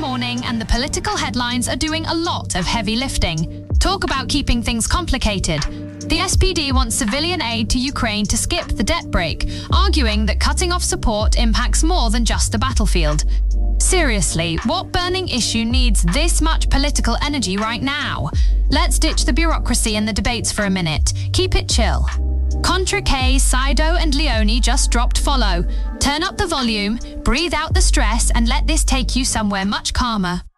morning and the political headlines are doing a lot of heavy lifting. Talk about keeping things complicated. The SPD wants civilian aid to Ukraine to skip the debt break, arguing that cutting off support impacts more than just the battlefield. Seriously, what burning issue needs this much political energy right now? Let's ditch the bureaucracy and the debates for a minute. Keep it chill. Contra K, Saido and Leone just dropped follow. Turn up the volume, breathe out the stress, and let this take you somewhere much calmer.